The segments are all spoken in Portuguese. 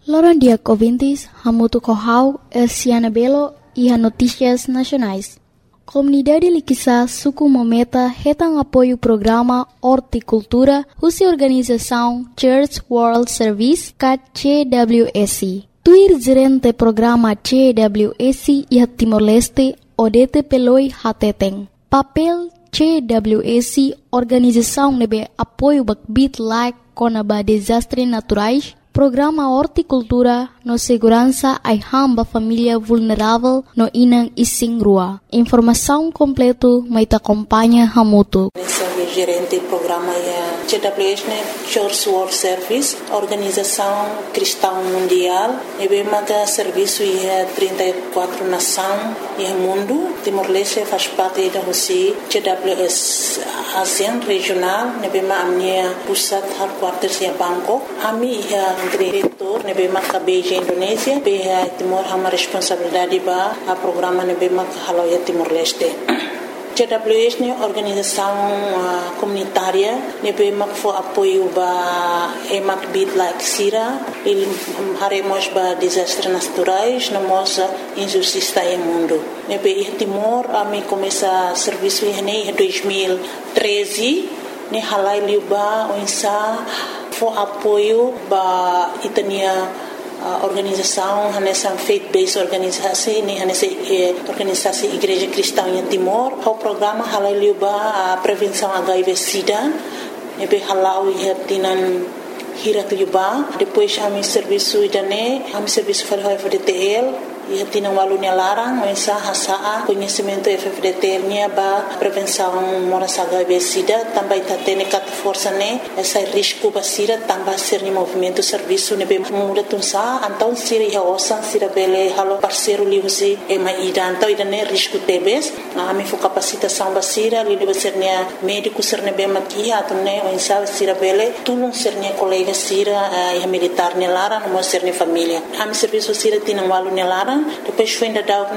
Loron dia ouvintes, Hamutu Kohau, Siana Belo e a Notícias Nacionais. Comunidade Liquissa Suku Mometa retam apoio o programa Horticultura, Russa Organização Church World Service, CWS. Tuir gerente programa CWS e a Timor-Leste, Odete Peloi Hateteng. Papel CWS, organização nebe apoio bakbit like conaba desastres naturais, programa Horticultura no segurança ai hamba família vulnerável no Inang Ising Rua. Informação completo mai te acompanha Hamutu. Gerente do programa CWS, Church World Service, Organização Cristã Mundial, e bem serviço e 34 nações e mundo. Timor-Leste faz parte da Rússia, CWS ASEAN regional, e bem a minha pusat headquarters em Bangkok. A minha diretor, e bem a Beijing Indonésia, bem Timor uma responsabilidade para o programa e bem a Haloia Timor-Leste. CWS é organização comunitária, nebe for apoio ba emak bit like sira, ele haremos ba desastres naturais, namos injustiça em mundo. Nebe Timor a me começa serviço em 2013, ne halai liuba onsa for apoio ba itania organização nessa faith-based organisasi ni nessa organisasi Igreja Cristã em Timor. O programa halal liuba a prevenção HIV/SIDA, nebe halal tinan hirat liuba. Depois a mi serviço idane, a mi serviço para FDTL. E tinha walunya larang, mensa hasaa conhecimento FFDT nia ba prevenção moras HIV/SIDA, também tatene kat força ne essa risco basira também ser ni movimento serviço ne be muda tunsa então siri ha osan sira bele halo parceiro liusi e maida então idane risco tebes a mi fu capacitação basira li deve ser ne médico ser ne be maki atune mensa sira bele tulung ser ne colega sira e militar ne lara no ser ne família a mi serviço sira tinha walunya larang. Depois foi ainda dar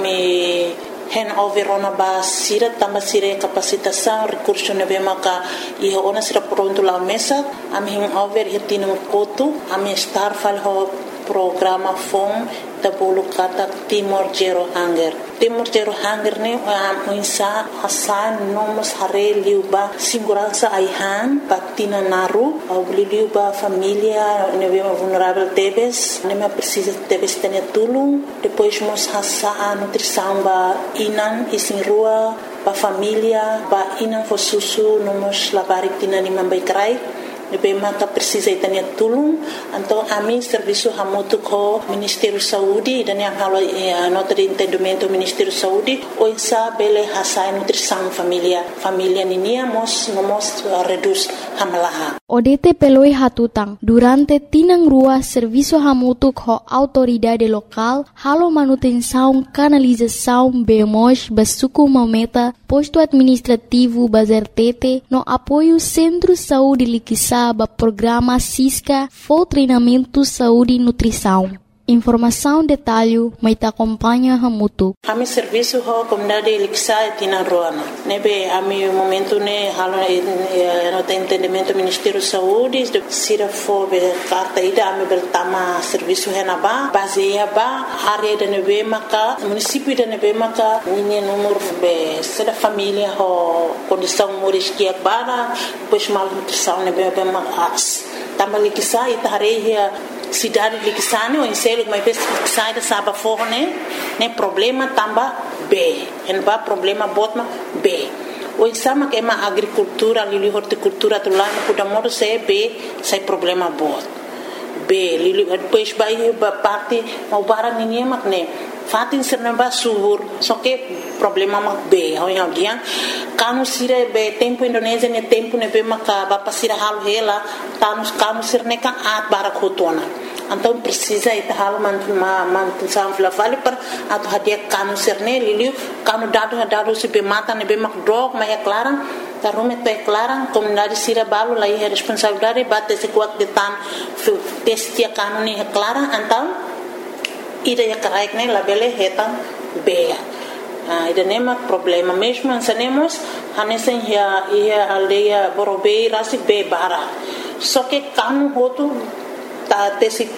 me handover ona ba sira tamba sira capacitação recurso ne be maka e ona sira pronto lá mesa a me handover hitino koto a me star fal ho programa fom da bolo kata Timor Zero Hunger. Timor Zero Hunger ne muinsa hasan nomos hare liuba segurança aihan patina naru au liuba família ne be vulnerável tebes ne me precisa tebes tene tulung depois mos hasa nutrição ba inan isin rua ba família ba inan fo susu nomos labarik tina ni mambai krai nebe maka precisa itania tulung então a mim serviço hamutu ko Ministério Saúde dan yang halo nota de entendimento Ministério Saúde ou sa bele hasa nutrição família ninia mos reduz hamalaha. Odete peloi hatutang durante tinang rua serviço hamutu ko autoridade local halo manutenção canalização bemos basuku mometa posto administrativo bazertete no apoio Centro Saúde Liquissa ba programa Cisca for treinamento saúde e nutrição. Informação detalhe mai te acompanha Hamutu. Ami serviço ho comunidade Liquissa tina roana. Nebe ami momento ne halo no entendimento Ministério Saúde sira fo be carta ida ami bertama serviço henaba baseia ba área de nebe maka município de nebe maka ninha número be sira família ho condição moriskia bara depois mal nutrição nebe be mas tamba Liquissa ita hareia cidade de Liquissane ou em selo mas sai da saba forne né problema tamba B en ba problema botma B o sama que ma agricultura lili horticultura tu lá no pudamodo se B sai problema bot B lili depois vai ba parte mau barang ninguém mak ne fatin serna ba subur só que problema mak B ao yang dia kanu sire be tempo Indonésia ne tempo ne be maka ba pasira hal hela kanu sirne kan at barakotona então precisa ita hal man sam flavali per atau hadia kanu sirne liliu kanu dado se be mata ne be mak drog ma é clara tarume te clara comunidade sira balo lá é responsabilidade bate se kuat de tan testia kanu ni clara então ida ya karaik ne labele hetan bea ida nema problema mesmo ansanemos hanesen ia aldeia Borobei rasi be bara só que kanu hotu ta tesi